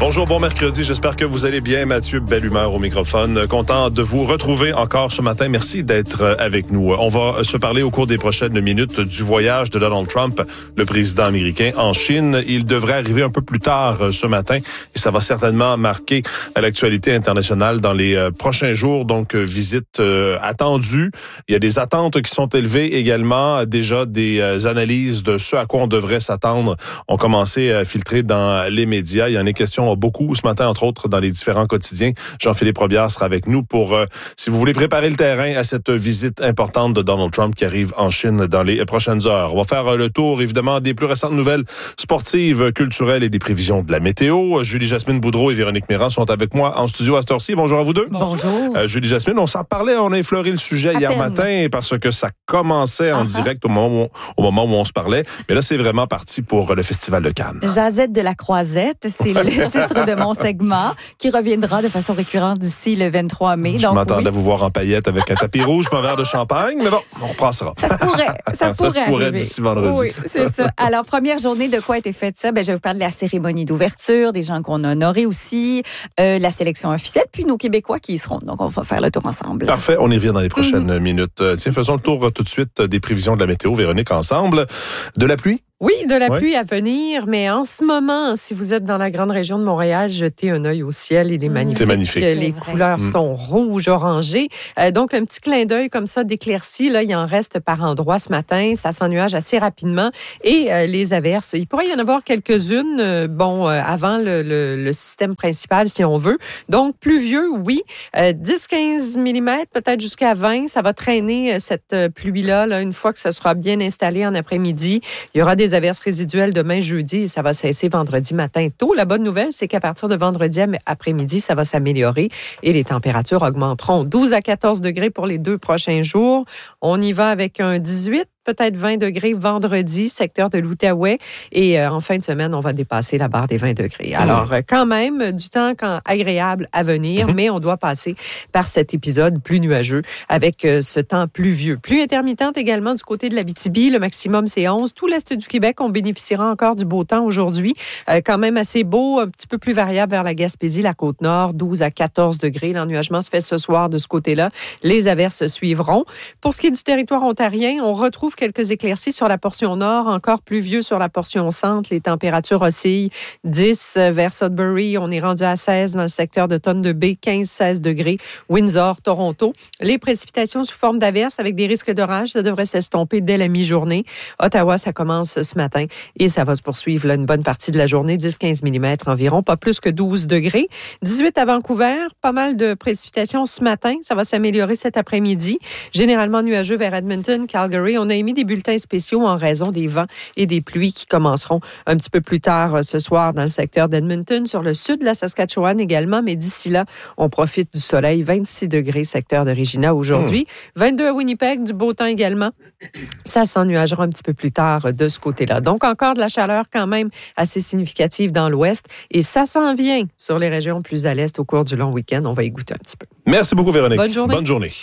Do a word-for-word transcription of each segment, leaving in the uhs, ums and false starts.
Bonjour, bon mercredi. J'espère que vous allez bien. Mathieu, belle humeur au microphone. Content de vous retrouver encore ce matin. Merci d'être avec nous. On va se parler au cours des prochaines minutes du voyage de Donald Trump, le président américain, en Chine. Il devrait arriver un peu plus tard ce matin et ça va certainement marquer l'actualité internationale dans les prochains jours. Donc, visite attendue. Il y a des attentes qui sont élevées également. Déjà, des analyses de ce à quoi on devrait s'attendre ont commencé à filtrer dans les médias. Il y en est question beaucoup ce matin, entre autres, dans les différents quotidiens. Jean-Philippe Robillard sera avec nous pour, euh, si vous voulez préparer le terrain à cette visite importante de Donald Trump qui arrive en Chine dans les prochaines heures. On va faire euh, le tour, évidemment, des plus récentes nouvelles sportives, culturelles et des prévisions de la météo. Julie-Jasmine Boudreau et Véronique Méran sont avec moi en studio à cette heure-ci. Bonjour à vous deux. Bonjour. Euh, Julie-Jasmine, on s'en parlait, on a effleuré le sujet à hier peine. matin parce que ça commençait en uh-huh. direct au moment, où, au moment où on se parlait. Mais là, c'est vraiment parti pour le Festival de Cannes. Jazette de la Croisette, c'est le titre de mon segment qui reviendra de façon récurrente d'ici le vingt-trois mai. Je Donc, m'attendais oui. à vous voir en paillettes avec un tapis rouge et un verre de champagne, mais bon, on repassera. Ça se pourrait. Ça, ça pourrait se pourrait arriver. d'ici vendredi. Oui, c'est ça. Alors, première journée, de quoi a été faite ça? Ben, je vais vous parler de la cérémonie d'ouverture, des gens qu'on a honorés aussi, euh, la sélection officielle, puis nos Québécois qui y seront. Donc, on va faire le tour ensemble. Parfait, on y revient dans les prochaines mm-hmm. minutes. Tiens, faisons le tour tout de suite des prévisions de la météo, Véronique, ensemble. De la pluie? Oui, de la ouais. pluie à venir, mais en ce moment, si vous êtes dans la grande région de Montréal, jetez un œil au ciel, il est magnifique. C'est magnifique. Les couleurs mmh. sont rouges, orangées. Euh, donc, un petit clin d'œil comme ça d'éclaircies, là, il en reste par endroits ce matin. Ça s'ennuage assez rapidement. Et euh, les averses, il pourrait y en avoir quelques-unes, euh, bon, euh, avant le, le, le système principal, si on veut. Donc, pluvieux, oui. Euh, dix à quinze millimètres, peut-être jusqu'à vingt. Ça va traîner euh, cette euh, pluie-là, là, une fois que ça sera bien installé en après-midi. Il y aura des averses résiduelles demain jeudi et ça va cesser vendredi matin tôt. La bonne nouvelle, c'est qu'à partir de vendredi après-midi, ça va s'améliorer et les températures augmenteront. douze à quatorze degrés pour les deux prochains jours. On y va avec un dix-huit. Peut-être vingt degrés vendredi, secteur de l'Outaouais. Et euh, en fin de semaine, on va dépasser la barre des vingt degrés. Alors, mmh. euh, quand même, du temps quand, agréable à venir, mmh. mais on doit passer par cet épisode plus nuageux avec euh, ce temps pluvieux. Pluie intermittente également du côté de l'Abitibi. Le maximum, c'est onze. Tout l'est du Québec, on bénéficiera encore du beau temps aujourd'hui. Euh, quand même assez beau, un petit peu plus variable vers la Gaspésie, la Côte-Nord, douze à quatorze degrés. L'ennuagement se fait ce soir de ce côté-là. Les averses suivront. Pour ce qui est du territoire ontarien, on retrouve quelques éclaircies sur la portion nord, encore pluvieux sur la portion centre. Les températures oscillent. dix vers Sudbury, on est rendu à seize dans le secteur de Thunder Bay, quinze à seize degrés. Windsor, Toronto. Les précipitations sous forme d'averses avec des risques d'orage, ça devrait s'estomper dès la mi-journée. Ottawa, ça commence ce matin et ça va se poursuivre là, une bonne partie de la journée, dix à quinze millimètres environ, pas plus que douze degrés. dix-huit à Vancouver, pas mal de précipitations ce matin. Ça va s'améliorer cet après-midi. Généralement nuageux vers Edmonton, Calgary. On a émis des bulletins spéciaux en raison des vents et des pluies qui commenceront un petit peu plus tard ce soir dans le secteur d'Edmonton, sur le sud de la Saskatchewan également, mais d'ici là, on profite du soleil. vingt-six degrés secteur de Regina aujourd'hui, mmh. vingt-deux à Winnipeg, du beau temps également. Ça s'ennuagera un petit peu plus tard de ce côté-là. Donc, encore de la chaleur quand même assez significative dans l'ouest et ça s'en vient sur les régions plus à l'est au cours du long week-end. On va y goûter un petit peu. Merci beaucoup, Véronique. Bonne journée. Bonne journée.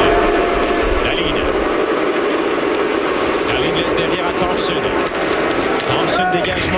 Thompson. Thompson, dégagement.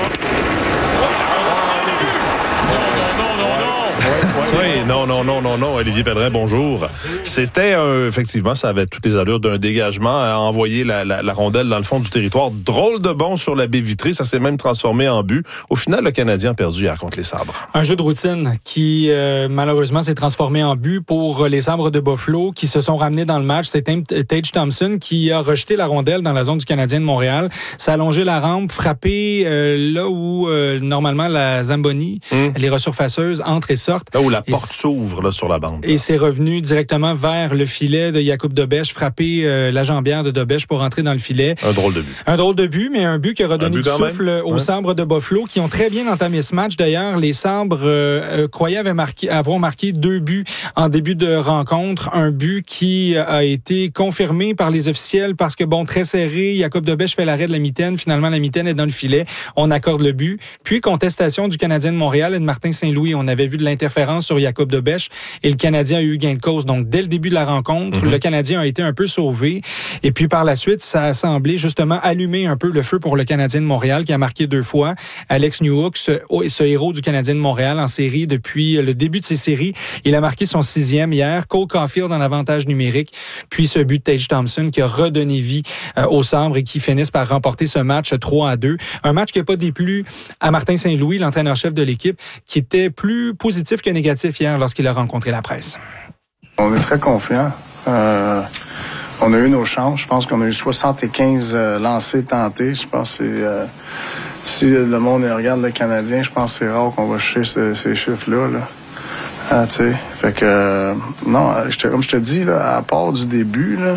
Oui, non, non, non, non, non. Olivier Pellerin, bonjour. C'était, euh, effectivement, ça avait toutes les allures d'un dégagement à envoyer la, la, la rondelle dans le fond du territoire. Drôle de bon sur la baie vitrée. Ça s'est même transformé en but. Au final, le Canadien a perdu hier contre les Sabres. Un jeu de routine qui, euh, malheureusement, s'est transformé en but pour les Sabres de Buffalo qui se sont ramenés dans le match. C'est Tage Thompson qui a rejeté la rondelle dans la zone du Canadien de Montréal. Ça a allongé la rampe, frappé euh, là où, euh, normalement, la Zamboni, hum. les resurfaceuses, entrent et sortent. Là où la porte s'ouvre là, sur la bande. Et c'est revenu directement vers le filet de Jakub Dobeš, frappé euh, la jambière de Dobeš pour entrer dans le filet. Un drôle de but. Un drôle de but, mais un but qui a redonné du souffle même. aux ouais. Sabres de Buffalo, qui ont très bien entamé ce match. D'ailleurs, les Sabres euh, croyaient avoir marqué, avoir marqué deux buts en début de rencontre. Un but qui a été confirmé par les officiels parce que, bon, très serré, Jakub Dobeš fait l'arrêt de la mitaine. Finalement, la mitaine est dans le filet. On accorde le but. Puis, contestation du Canadien de Montréal et de Martin Saint-Louis. On avait vu de l'interférence sur Jakub Dobeš bêche et le Canadien a eu gain de cause. Donc, dès le début de la rencontre, mm-hmm. le Canadien a été un peu sauvé. Et puis, par la suite, ça a semblé justement allumer un peu le feu pour le Canadien de Montréal qui a marqué deux fois. Alex Newhook, ce, ce héros du Canadien de Montréal en série depuis le début de ses séries. Il a marqué son sixième hier. Cole Caulfield en avantage numérique. Puis ce but de Tage Thompson qui a redonné vie euh, aux Sabres et qui finissent par remporter ce match trois à deux. Un match qui n'a pas déplu à Martin Saint-Louis, l'entraîneur-chef de l'équipe, qui était plus positif que négatif hier lorsqu'il a rencontré la presse. On est très confiants. Euh, on a eu nos chances. Je pense qu'on a eu soixante-quinze euh, lancés tentés. Je pense que c'est... Euh, si le monde regarde le Canadien, je pense que c'est rare qu'on va chercher ce, ces chiffres-là. Là. Ah, tu sais, fait que... Euh, non, je te, comme je te dis, là, à part du début, là,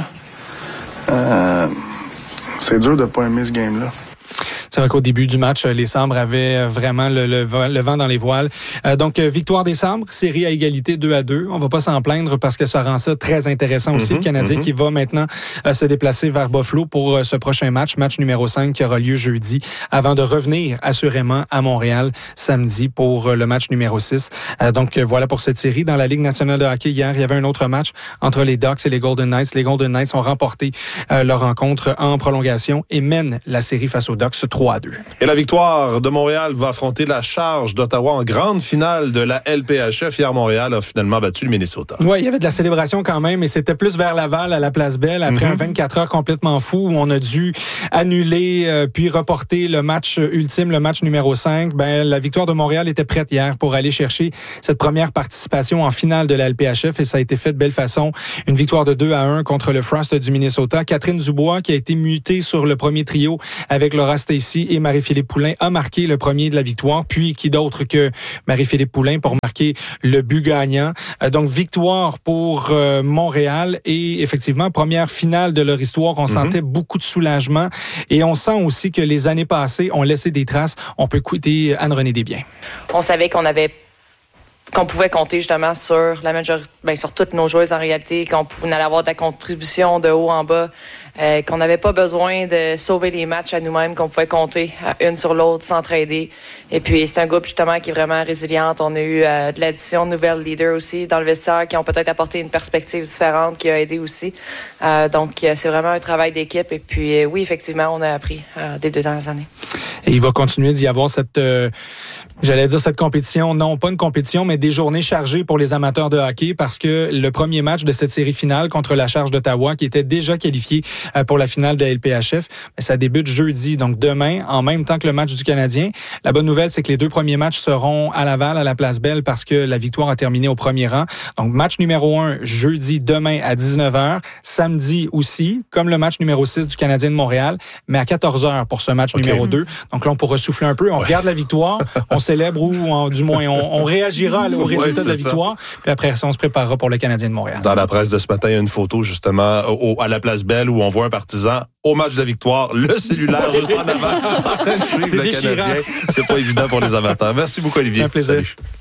euh, c'est dur de ne pas aimer ce game-là. C'est vrai qu'au début du match, les Sabres avaient vraiment le, le, le vent dans les voiles. Euh, donc, victoire des Sabres, série à égalité deux à deux. On va pas s'en plaindre parce que ça rend ça très intéressant aussi. Mm-hmm, le Canadien mm-hmm. qui va maintenant euh, se déplacer vers Buffalo pour euh, ce prochain match, match numéro cinq qui aura lieu jeudi, avant de revenir assurément à Montréal samedi pour euh, le match numéro six. Euh, donc, euh, voilà pour cette série. Dans la Ligue nationale de hockey, hier, il y avait un autre match entre les Ducks et les Golden Knights. Les Golden Knights ont remporté euh, leur rencontre en prolongation et mènent la série face aux Ducks trois à deux. Et la victoire de Montréal va affronter la charge d'Ottawa en grande finale de la L P H F. Hier, Montréal a finalement battu le Minnesota. Oui, il y avait de la célébration quand même, mais c'était plus vers Laval, à la Place Belle, après mm-hmm. un vingt-quatre heures complètement fou où on a dû annuler euh, puis reporter le match ultime, le match numéro cinq. Ben, la victoire de Montréal était prête hier pour aller chercher cette première participation en finale de la L P H F et ça a été fait de belle façon. Une victoire de deux à un contre le Frost du Minnesota. Catherine Dubois, qui a été mutée sur le premier trio avec Laura Stacey et Marie-Philippe Poulin, a marqué le premier de la victoire. Puis, qui d'autre que Marie-Philippe Poulin pour marquer le but gagnant. Euh, donc, victoire pour euh, Montréal et effectivement, première finale de leur histoire. On mm-hmm. sentait beaucoup de soulagement et on sent aussi que les années passées ont laissé des traces. On peut écouter Anne-Renée Desbiens. On savait qu'on avait qu'on pouvait compter justement sur la majorité, ben sur toutes nos joueuses en réalité, qu'on pouvait allait avoir de la contribution de haut en bas, euh, qu'on n'avait pas besoin de sauver les matchs à nous-mêmes, qu'on pouvait compter une sur l'autre, s'entraider. Et puis c'est un groupe justement qui est vraiment résiliente. On a eu euh, de l'addition de nouvelles leaders aussi dans le vestiaire qui ont peut-être apporté une perspective différente qui a aidé aussi. Euh, donc euh, c'est vraiment un travail d'équipe. Et puis euh, oui, effectivement, on a appris euh, des deux dernières années. Et il va continuer d'y avoir cette, euh, j'allais dire cette compétition, non pas une compétition, mais des journées chargées pour les amateurs de hockey parce que le premier match de cette série finale contre la Charge d'Ottawa, qui était déjà qualifié pour la finale de la L P H F, ça débute jeudi, donc demain, en même temps que le match du Canadien. La bonne nouvelle, c'est que les deux premiers matchs seront à Laval, à la Place Belle, parce que la victoire a terminé au premier rang. Donc, match numéro un, jeudi, demain à dix-neuf heures. Samedi aussi, comme le match numéro six du Canadien de Montréal, mais à quatorze heures pour ce match okay. numéro deux. Donc là, on pourra souffler un peu. On ouais. regarde la victoire, on célèbre ou on, du moins, on, on réagira au résultat ouais, de la victoire. Ça. Puis après, on se préparera pour le Canadien de Montréal. Dans la presse de ce matin, il y a une photo justement au, à la Place Belle où on voit un partisan au match de la victoire, le cellulaire juste en avant, en train de suivre le Canadien. C'est pas évident pour les amateurs. Merci beaucoup, Olivier. Un plaisir. Salut.